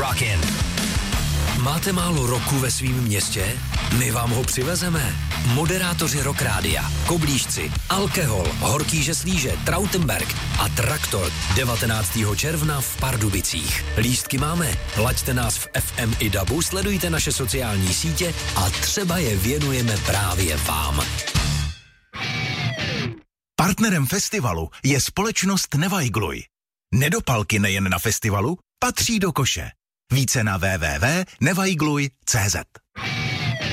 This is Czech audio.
Rockin'. Máte málo roku ve svém městě? My vám ho přivezeme. Moderátoři Rock Rádia, Koblížci, Alkohol, Horký Žeslíže, Trautenberg a Traktor 19. června v Pardubicích. Lístky máme, laďte nás v FM i DABu, sledujte naše sociální sítě a třeba je věnujeme právě vám. Partnerem festivalu je společnost Nevajgluj. Nedopalky nejen na festivalu patří do koše. Více na www.nevajgluj.cz.